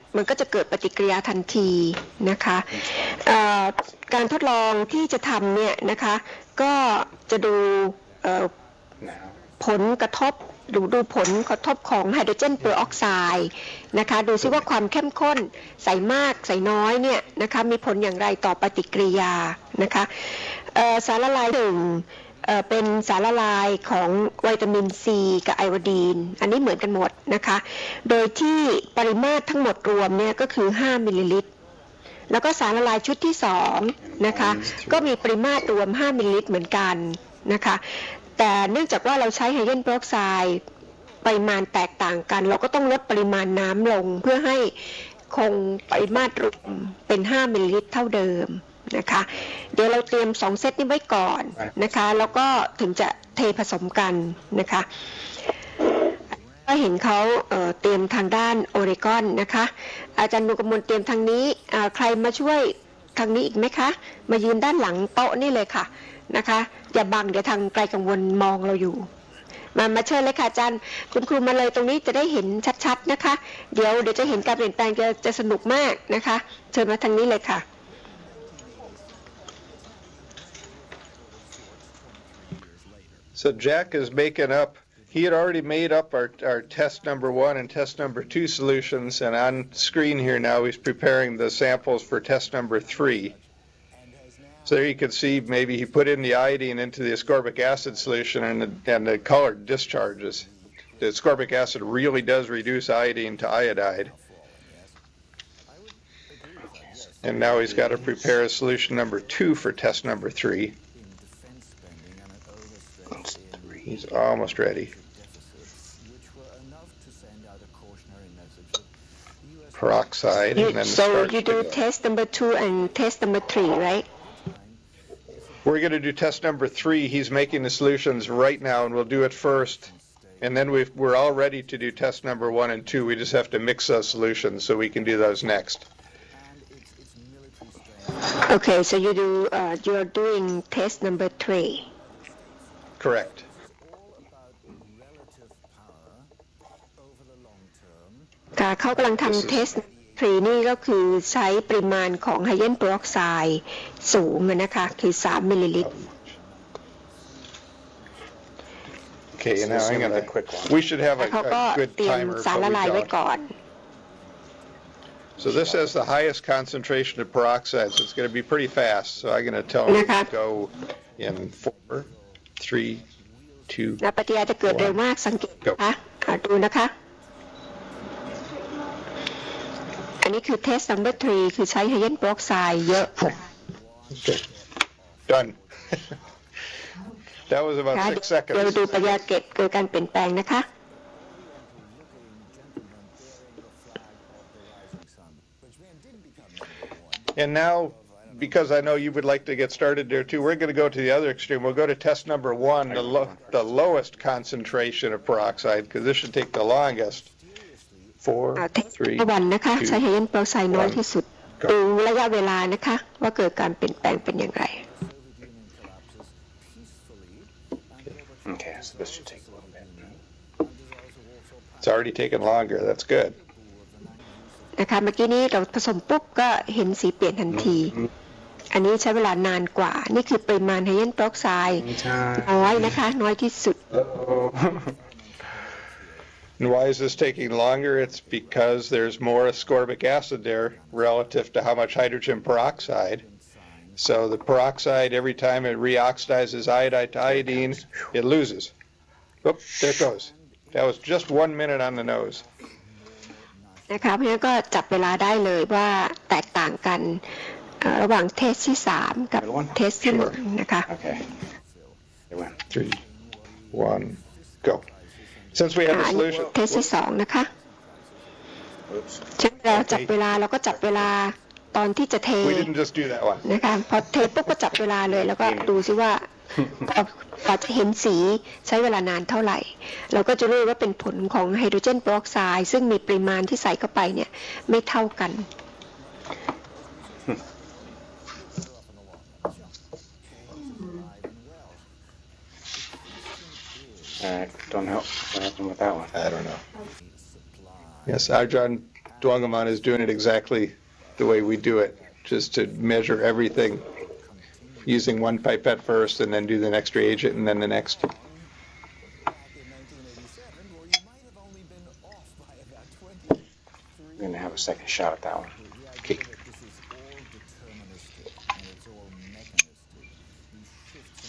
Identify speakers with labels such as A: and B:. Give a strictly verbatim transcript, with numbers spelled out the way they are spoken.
A: มันก็จะเกิดปฏิกิริยาทันทีนะคะการทดลองที่จะทำเนี่ยนะคะก็จะดูผลกระทบดูดูผลกระทบของไฮโดรเจนเปอร์ออกไซด์นะคะดูซิว่าความเข้มข้นใส่มากใส่น้อยเนี่ยนะคะมีผลอย่างไรต่อปฏิกิริยานะคะสารละลายหนึ่งเป็นสารละลายของวิตามินซีกับไอโอดีนอันนี้เหมือนกันหมดนะคะโดยที่ปริมาตรทั้งหมดรวมเนี่ยก็คือห้ามิลลิลิตรแล้วก็สารละลายชุดที่สองนะคะก็มีปริมาตรรวมห้ามิลลิลิตรเหมือนกันนะคะแต่เนื่องจากว่าเราใช้ไฮโดรเจนเปอร์ออกไซด์ปริมาณแตกต่างกันเราก็ต้องลดปริมาณน้ำลงเพื่อให้คงปริมาตรรวมเป็นห้ามิลลิลิตรเท่าเดิมนะคะเดี๋ยวเราเตรียมสองเซตนี้ไว้ก่อนนะคะแล้วก็ถึงจะเทผสมกันนะคะก็เห็นเขาเอ่อเตรียมทางด้านโอเรกอนนะคะอาจารย์นุกมลเตรียมทางนี้ใครมาช่วยทางนี้อีกไหมคะมายืนด้านหลังโต๊ะนี่เลยค่ะนะคะอย่าบังเดี๋ยวทางไกลกังวลมองเราอยู่มามาเชิญเลยค่ะอาจารย์คุณครูมาเลยตรงนี้จะได้เห็นชัดๆนะคะเดี๋ยวเดี๋ยวจะเห็นการเปลี่ยนแปลงจะจะสนุกมากนะคะเชิญมาทางนี้เลยค่ะ
B: So Jack is making up, he had already made up our, our test number one and test number two solutions, and on screen here now he's preparing the samples for test number three. So there you can see maybe he put in the iodine into the ascorbic acid solution and the, and the color discharges. The ascorbic acid really does reduce iodine to iodide. And now he's got to prepare a solution number two for test number three. He's almost ready. Peroxide.
A: You,
B: and then
A: so you do test number two and test number three, right?
B: We're going to do test number three. He's making the solutions right now, and we'll do it first. And then we've, we're all ready to do test number one and two. We just have to mix those solutions so we can do those next.
A: Okay, so you do uh, you're doing test number three.
B: Correct.
A: ค่ะเขากำลังทำเทสทรีนี่ก็คือใช้ปริมาณของไฮโดรเจนเปอร์ออกไซด์สูงนะคะคือสามมิลลิลิตร
B: Okay, and now I'm gonna, we should have a, a good timer.
A: สารละลายไว้ก่อน
B: So this has the highest concentration of peroxide, so it's going to be pretty fast. So I'm going to tell him to go in four, three, two,
A: ปฏิกิริยาจะเกิดเร็วมากสังเกตนะคะดูนะคะอันนี้คือ test number three คือใช้ไฮโดรเจนเปอร์ออกไซด์เยอะ
B: Okay. Done. That was about six seconds.
A: เราดูปฏิกิริยาเกิดเกิดการเปลี่ยนแปลงนะคะ
B: And now, because I know you would like to get started there too, we're going to go to the other extreme. We'll go to test number one, the, lo the lowest concentration of peroxide, because this should take the longest. Four, three, two,
A: วันนะคะใช้ไฮโดรเจนเปอร์ออกไซด์น้อยที่สุดดูระยะเวลานะคะว่าเกิดการเปลี่ยนแปลงเป็นอย่างไร
C: Okay, so this should take a little bit.
B: It's already taken longer. That's good.
A: นะคะเมื่อกี้นี้เราผสมปุ๊บก็เห็นสีเปลี่ยนทันทีอันนี้ใช้เวลานานกว่านี่คือปริมาณไฮโดรเจนเปอร์ออกไซด์น้อยนะคะน้อยที่สุด
B: And why is this taking longer? It's because there's more ascorbic acid there relative to how much hydrogen peroxide. So the peroxide, every time it reoxidizes iodide to iodine, it loses. Oop, there it goes. That was just one minute on the nose.
A: นะคะเพราะฉะนั้นก็จับเวลาได้เลยว่าแตกต่างกันระหว่างเทสที่สามกับเทสที่หนึ่งนะคะ
C: Okay.
B: Three, one, go. Since we have a solution.
A: เทสที่สองนะคะซึ่งเราจับเวลาเราก็จับเวลาตอนที่จะเท
B: We didn't just do that one.
A: นะคะพอเทปุ๊บก็จับเวลาเลยแล้วก็ดูซิว่าพอจะเห็นสีใช้เวลานานเท่าไหร่เราก็จะรู้ว่าเป็นผลของไฮโดรเจนเปอร์ออกไซด์ซึ่งมีปริมาณที่ใส่เข้าไปเนี่ยไม่เท่ากัน
C: I don't know what happened with that one.
B: I don't know. Yes, Arjun Dwangaman is doing it exactly the way we do it, just to measure everything using one pipette first and then do the next reagent and then the next.
C: We're going to have a second shot at that one.